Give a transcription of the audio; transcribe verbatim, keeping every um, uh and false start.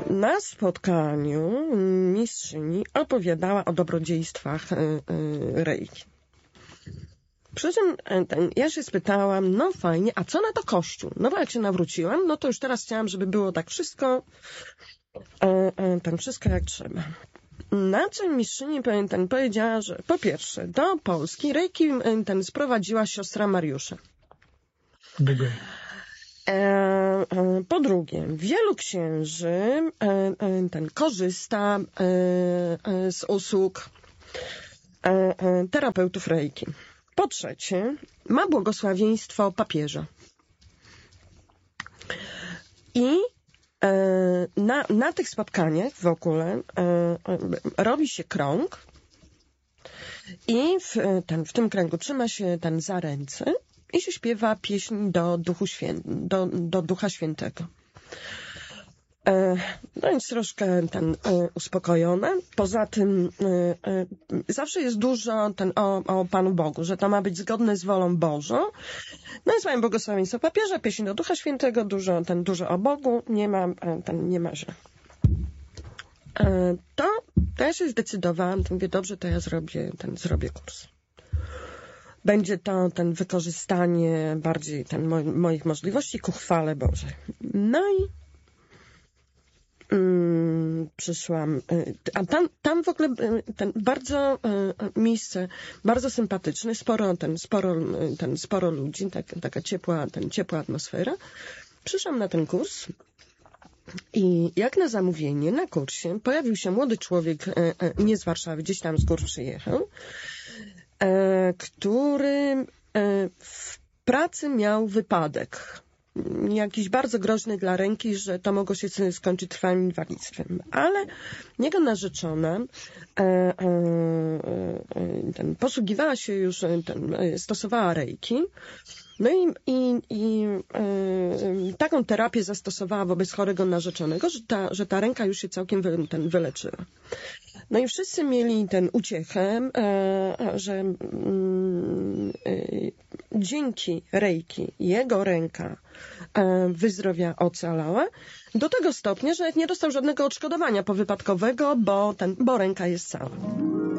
Na spotkaniu mistrzyni opowiadała o dobrodziejstwach reiki. Przy czym ten, ja się spytałam, no fajnie, a co na to Kościół? No bo jak się nawróciłam, no to już teraz chciałam, żeby było tak wszystko, tam wszystko jak trzeba. Na czym mistrzyni ten powiedziała, że po pierwsze, do Polski reiki ten sprowadziła siostra Mariusza. Bugaj. Po drugie, wielu księży ten korzysta z usług terapeutów reiki. Po trzecie, ma błogosławieństwo papieża. I na, na tych spotkaniach w ogóle robi się krąg i w, ten, w tym kręgu trzyma się ten za ręce i się śpiewa pieśń do, duchu świę, do, do Ducha Świętego. No więc troszkę ten uspokojona. Poza tym zawsze jest dużo ten o, o Panu Bogu, że to ma być zgodne z wolą Bożą. No więc mają błogosławieństwo papieża, pieśń do Ducha Świętego, dużo, ten, dużo o Bogu, nie ma, ten, nie ma, że. To, to ja się zdecydowałam, to mówię, dobrze, to ja zrobię, ten, zrobię kurs. Będzie to ten wykorzystanie bardziej ten, mo, moich możliwości ku chwale Bożej. No i Mm, przyszłam, a tam, tam w ogóle ten bardzo miejsce, bardzo sympatyczne, sporo, ten, sporo, ten, sporo ludzi, tak, taka ciepła, ten, ciepła atmosfera. Przyszłam na ten kurs i jak na zamówienie na kursie pojawił się młody człowiek, nie z Warszawy, gdzieś tam z gór przyjechał, który w pracy miał wypadek. Jakiś bardzo groźny dla ręki, że to mogło się skończyć trwałym inwalidztwem. Ale jego narzeczona e, e, ten, posługiwała się już, ten, stosowała reiki. No i, i, i e, taką terapię zastosowała wobec chorego narzeczonego, że ta, że ta ręka już się całkiem wy, ten, wyleczyła. No i wszyscy mieli ten uciechę, e, że mm, e, dzięki reiki jego ręka e, wyzdrowia ocalała do tego stopnia, że nie dostał żadnego odszkodowania powypadkowego, bo, ten, bo ręka jest cała.